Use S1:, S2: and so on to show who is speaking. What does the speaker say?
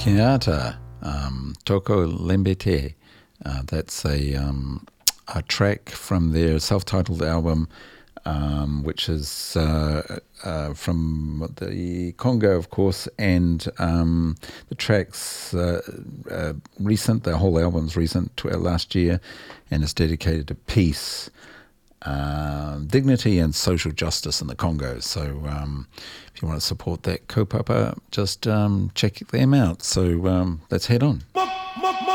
S1: Kiata, Toko Lembete. That's a track from their self-titled album, which is from the Congo, of course, and the track's recent. The whole album's recent, last year, and it's dedicated to peace, dignity and social justice in the Congo. So if you want to support that kaupapa, just check them out. So let's head on.